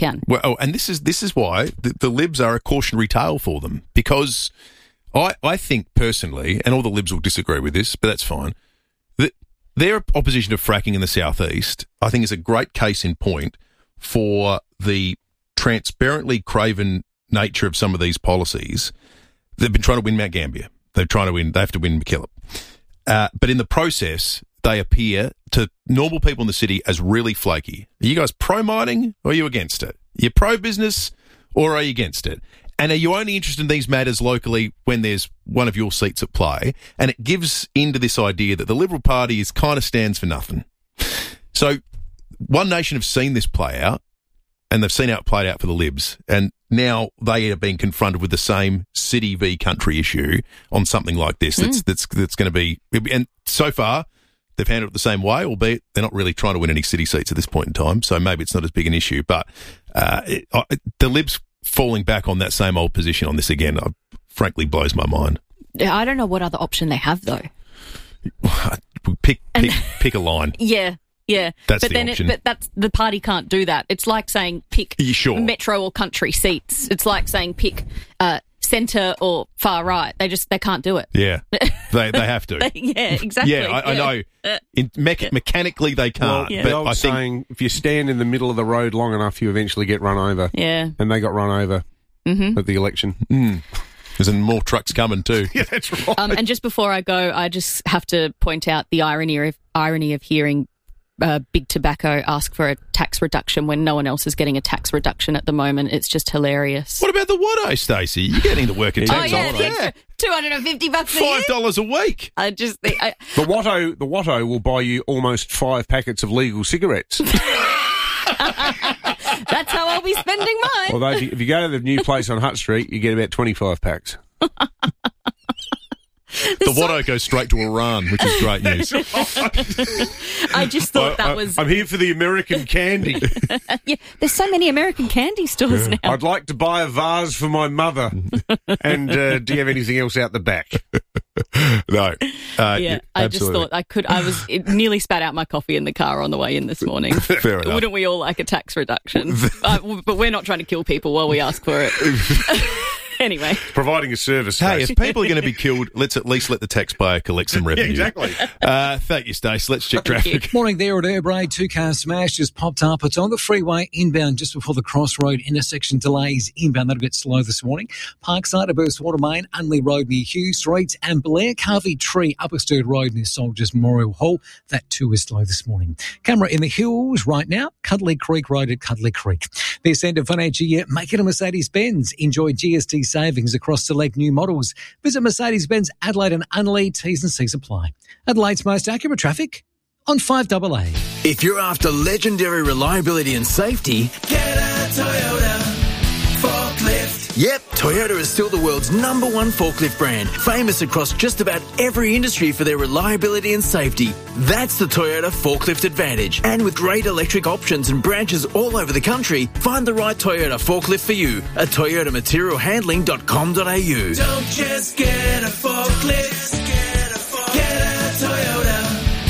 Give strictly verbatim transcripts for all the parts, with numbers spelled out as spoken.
can. Well, oh, and this is this is why the, the Libs are a cautionary tale for them, because I I think personally, and all the Libs will disagree with this, but that's fine, that their opposition to fracking in the southeast, I think, is a great case in point for the transparently craven nature of some of these policies. They've been trying to win Mount Gambier. They're trying to win. They have to win MacKillop. Uh, but in the process, they appear to normal people in the city as really flaky. Are you guys pro-mining or are you against it? Are you pro-business or are you against it? And are you only interested in these matters locally when there's one of your seats at play? And it gives into this idea that the Liberal Party is kind of stands for nothing. So One Nation have seen this play out, and they've seen how it played out for the Libs. And now they are being confronted with the same city v country issue on something like this. Mm. That's that's that's going to be, and so far they've handled it the same way, albeit they're not really trying to win any city seats at this point in time. So maybe it's not as big an issue. But uh, it, uh, the Libs falling back on that same old position on this again, uh, frankly, blows my mind. I don't know what other option they have though. pick pick pick a line. Yeah. Yeah, that's but the then option. It, but that's the party can't do that. It's like saying pick sure? metro or country seats. It's like saying pick uh, centre or far right. They just they can't do it. Yeah, they they have to. they, yeah, exactly. Yeah, I, yeah. I know. In, me- mechanically, they can't. Well, yeah. But the old I think saying, if you stand in the middle of the road long enough, you eventually get run over. Yeah, and they got run over mm-hmm. at the election. Mm. There's more trucks coming too. Yeah, that's right. Um, and just before I go, I just have to point out the irony of irony of hearing Uh, Big Tobacco ask for a tax reduction when no one else is getting a tax reduction at the moment. It's just hilarious. What about the Watto, Stacey? You're getting to work at Oh, tax yeah, on the extra two hundred fifty bucks a year. Five dollars a week. I just think... I, The Watto, the Watto will buy you almost five packets of legal cigarettes. that's how I'll be spending mine. Although if you, if you go to the new place on Hutt Street, you get about twenty-five packs. The Watto goes straight to Iran, which is great news. I just thought that I, I, was... I'm here for the American candy. yeah, there's so many American candy stores now. I'd like to buy a vase for my mother. And uh, do you have anything else out the back? No. Uh, yeah, I just absolutely. thought I could... I was it nearly spat out my coffee in the car on the way in this morning. Fair enough. Wouldn't we all like a tax reduction? uh, but we're not trying to kill people while we ask for it. Anyway. Providing a service. Hey, Stace. if people are going to be killed, let's at least let the taxpayer collect some revenue. Yeah, exactly. Uh, thank you, Stace. Let's check traffic. Morning there at Airbray. Two-car smash just popped up. It's on the freeway inbound just before the Crossroad intersection. Delays inbound. That a bit slow this morning. Parkside, Burst Watermain, Unley Road near Hughes Street, and Blair Carvey Tree, Upper Sturt Road near Soldiers Memorial Hall. That too is slow this morning. Camera in the hills right now. Cuddly Creek Road at Cuddly Creek. This end of financial year, make it a Mercedes-Benz. Enjoy G S T savings across select new models. Visit Mercedes-Benz Adelaide and Unley. T's and C's apply. Adelaide's most accurate traffic on five A A. If you're after legendary reliability and safety, get a Toyota forklift. Yep, Toyota is still the world's number one forklift brand, famous across just about every industry for their reliability and safety. That's the Toyota Forklift Advantage. And with great electric options and branches all over the country, find the right Toyota forklift for you at toyota material handling dot com dot a u. Don't just get a forklift, get a, forklift. Get a Toyota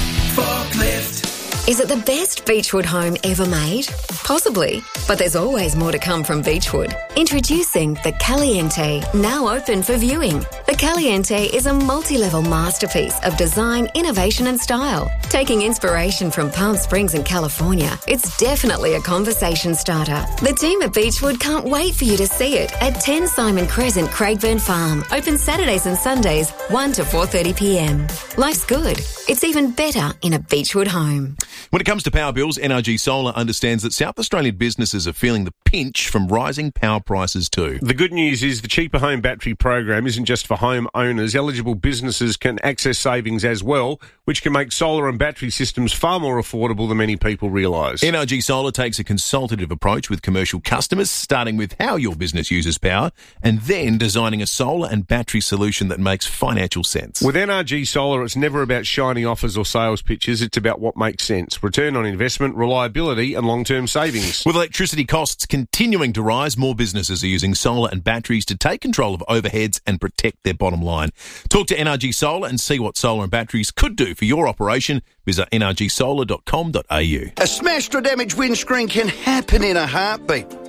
forklift. Is it the best Beechwood home ever made? Possibly, but there's always more to come from Beechwood. Introducing the Caliente, now open for viewing. The Caliente is a multi-level masterpiece of design, innovation and style. Taking inspiration from Palm Springs and California, it's definitely a conversation starter. The team at Beechwood can't wait for you to see it at ten Simon Crescent, Craigburn Farm. Open Saturdays and Sundays, one to four thirty p m. Life's good. It's even better in a Beechwood home. When it comes to power bills, N R G Solar understands that South Australian businesses are feeling the pinch from rising power prices too. The good news is the Cheaper Home Battery program isn't just for home owners. Eligible businesses can access savings as well, which can make solar and battery systems far more affordable than many people realise. N R G Solar takes a consultative approach with commercial customers, starting with how your business uses power and then designing a solar and battery solution that makes financial sense. With N R G Solar, it's never about shiny offers or sales pitches. It's about what makes sense. return on investment, reliability and long-term savings. With electricity costs continuing to rise, more businesses are using solar and batteries to take control of overheads and protect their bottom line. Talk to N R G Solar and see what solar and batteries could do for your operation. Visit n r g solar dot com dot a u. A smashed or damaged windscreen can happen in a heartbeat.